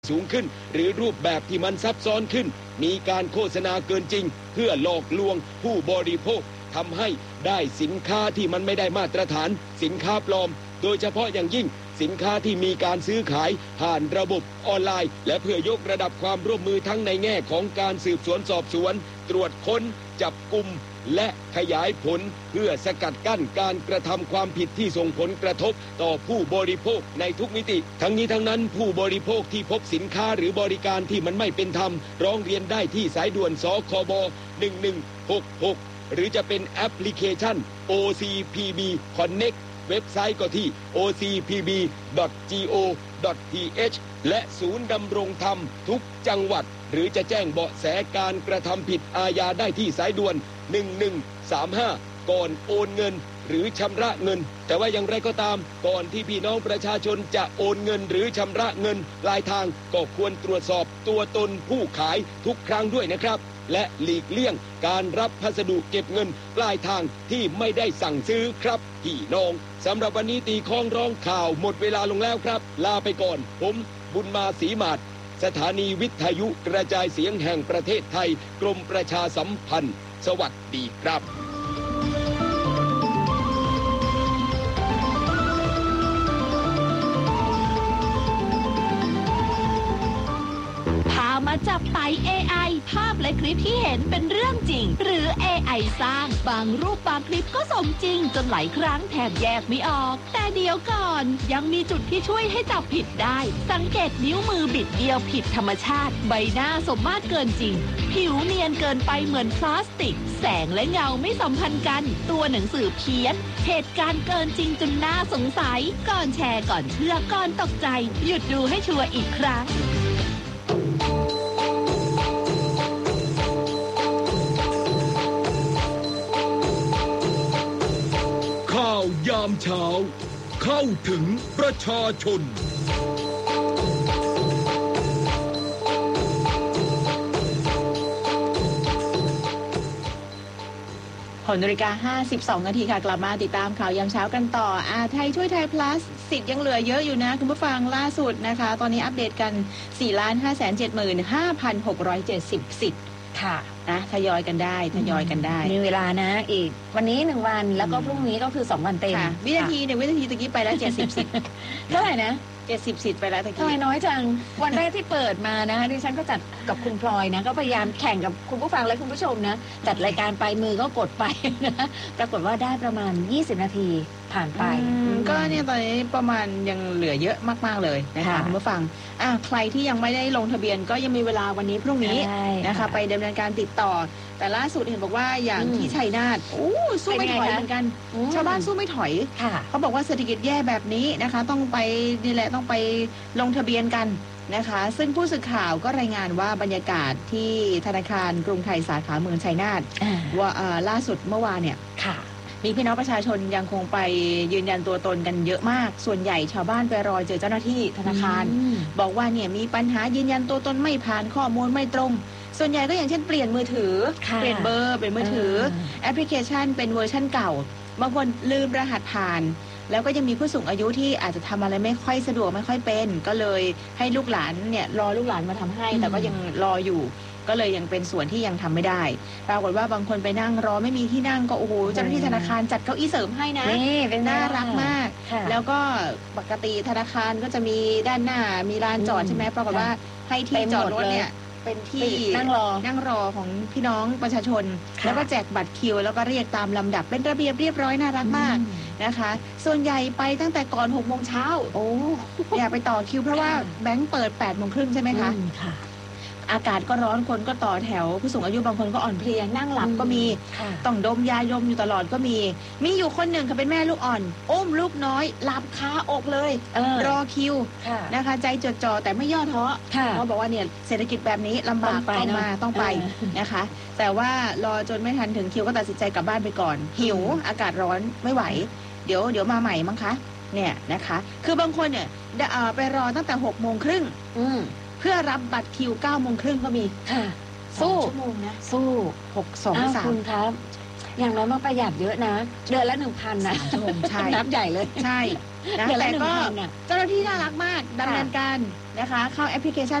สูงขึ้นหรือรูปแบบที่มันซับซ้อนขึ้นมีการโฆษณาเกินจริงเพื่อหลอกลวงผู้บริโภคทำให้ได้สินค้าที่มันไม่ได้มาตรฐานสินค้าปลอมโดยเฉพาะอย่างยิ่งสินค้าที่มีการซื้อขายผ่านระบบออนไลน์และเพื่อยกระดับความร่วมมือทั้งในแง่ของการสืบสวนสอบสวนตรวจค้นจับกุมและขยายผลเพื่อสกัดกั้นการกระทำความผิดที่ส่งผลกระทบต่อผู้บริโภคในทุกมิติทั้งนี้ทั้งนั้นผู้บริโภคที่พบสินค้าหรือบริการที่มันไม่เป็นธรรมร้องเรียนได้ที่สายด่วนสคบ1166หรือจะเป็นแอปพลิเคชัน OCPB Connect เว็บไซต์ก็ที่ ocpb.go.th และศูนย์ดำรงธรรมทุกจังหวัดหรือจะแจ้งเบาะแสการกระทำผิดอาญาได้ที่สายด่วน1135ก่อนโอนเงินหรือชำระเงินแต่ว่าอย่างไรก็ตามก่อนที่พี่น้องประชาชนจะโอนเงินหรือชำระเงินปลายทางก็ควรตรวจสอบตัวตนผู้ขายทุกครั้งด้วยนะครับและหลีกเลี่ยงการรับพัสดุเก็บเงินปลายทางที่ไม่ได้สั่งซื้อครับพี่น้องสำหรับวันนี้ตีข้องร้องข่าวหมดเวลาลงแล้วครับลาไปก่อนผมบุญมาศรีมาศสถานีวิทยุกระจายเสียงแห่งประเทศไทยกรมประชาสัมพันธ์สวัสดีครับมาจับไต่ AI ภาพและคลิปที่เห็นเป็นเรื่องจริงหรือ AI สร้างบางรูปบางคลิปก็สมจริงจนหลายครั้งแทบแยกไม่ออกแต่เดี๋ยวก่อนยังมีจุดที่ช่วยให้จับผิดได้สังเกตนิ้วมือบิดเดียวผิดธรรมชาติใบหน้าสมมาตรเกินจริงผิวเนียนเกินไปเหมือนพลาสติกแสงและเงาไม่สัมพันธ์กันตัวหนังสือเพี้ยนเหตุการณ์เกินจริงจนน่าสงสัยก่อนแชร์ก่อนเชื่อก่อนตกใจหยุดดูให้ชัวร์อีกครั้งข่าวยามเช้าเข้าถึงประชาชน 6:52 นาทีค่ะกลับมาติดตามข่าวยามเช้ากันต่อไทยช่วยไทย plus สิทธิ์ยังเหลือเยอะอยู่นะคุณผู้ฟังล่าสุดนะคะตอนนี้อัปเดตกัน 4,575,670 สิทธิ์ค่ะนะทยอยกันได้มีเวลานะอีกวันนี้1วันแล้วก็พรุ่งนี้ก็คือ2วันเต็มวินาที1วินาทีตะกี้ไปแล้ว70 สิทธิ์เท่าไหร่นะ70 สิทธิ์ไปแล้วตะกี้ทำไมน้อยจังวันแรกที่เปิดมานะดิฉันก็จัดกับคุณพลอยนะก็พยายามแข่งกับคุณผู้ฟังและคุณผู้ชมนะจัดรายการไปมือก็กดไปนะปรากฏว่าได้ประมาณ20 นาทีผ่านไปก็เนี่ยตอนนี้ประมาณยังเหลือเยอะมากๆเลยนะคะคุณผู้ฟังใครที่ยังไม่ได้ลงทะเบียนก็ยังมีเวลาวันนี้พรุ่งนี้นะคะไปดำเนินการติดต่อแต่ล่าสุดเห็นบอกว่าอย่างที่ชัยนาทสู้ไม่ถอยเหมือนกันชาวบ้านสู้ไม่ถอยเขาบอกว่าเศรษฐกิจแย่แบบนี้นะคะต้องไปนี่แหละต้องไปลงทะเบียนกันนะคะซึ่งผู้สื่อข่าวก็รายงานว่าบรรยากาศที่ธนาคารกรุงไทยสาขาเมืองชัยนาทว่าล่าสุดเมื่อวานเนี่ยมีพี่น้องประชาชนยังคงไปยืนยันตัวตนกันเยอะมากส่วนใหญ่ชาวบ้านไปรอเจอเจ้าหน้าที่ธนาคารบอกว่าเนี่ยมีปัญหายืนยันตัวตนไม่ผ่านข้อมูลไม่ตรงส่วนใหญ่ก็อย่างเช่นเปลี่ยนมือถือเปลี่ยนเบอร์เป็นมือถือแอปพลิเคชันเป็นเวอร์ชันเก่าบางคนลืมรหัสผ่านแล้วก็ยังมีผู้สูงอายุที่อาจจะทำอะไรไม่ค่อยสะดวกไม่ค่อยเป็นก็เลยให้ลูกหลานเนี่ยรอลูกหลานมาทำให้แต่ก็ยังรออยู่ก็เลยยังเป็นส่วนที่ยังทำไม่ได้ปรากฏว่าบางคนไปนั่งรอไม่มีที่นั่งก็โอ้โหเจ้าหน้าที่ธนาคารจัดเก้าอี้เสริมให้นะน่ารักมากแล้วก็ปกติธนาคารก็จะมีด้านหน้ามีลานจอดใช่ไหมปรากฏว่าให้ที่จอดรถเนี่ยเป็นที่นั่งรอของพี่น้องประชาชนแล้วก็แจกบัตรคิวแล้วก็เรียกตามลำดับเป็นระเบียบเรียบร้อยน่ารักมากนะคะส่วนใหญ่ไปตั้งแต่ก่อน 6 โมงเช้าอย่าไปต่อคิวเพราะว่าแบงค์เปิด 8 โมงครึ่งใช่ไหมคะอากาศก็ร้อนคนก็ต่อแถวผู้สูงอายุบางคนก็อ่อนเพลียนั่งหลับก็มีต้องดมยาดมอยู่ตลอดก็มีอยู่คนหนึ่งค่ะเป็นแม่ลูกอ่อนอุ้มลูกน้อยหลับคาอกเลยรอคิวนะคะใจจดจ่อแต่ไม่ย่อท้อเขาบอกว่าเนี่ยเศรษฐกิจแบบนี้ลำบากต้องไปนะคะแต่ว่ารอจนไม่ทันถึงคิวก็ตัดสินใจกลับบ้านไปก่อนหิวอากาศร้อนไม่ไหวเดี๋ยวมาใหม่มั้งคะเนี่ยนะคะคือบางคนเนี่ยไปรอตั้งแต่ 6 โมงครึ่งเพื่อรับบัตรคิว 9 โมงครึ่งก็มีสู้ชั่วโมงนะสู้6-2-3คุณครับอย่างน้อยมาประหยัดเยอะนะเดือนละ 1,000 นะชั่วโมงใช่นับใหญ่เลยใช่นะแต่ก็เจ้าหน้าที่น่ารักมากดำเนินการนะคะเข้าแอปพลิเคชัน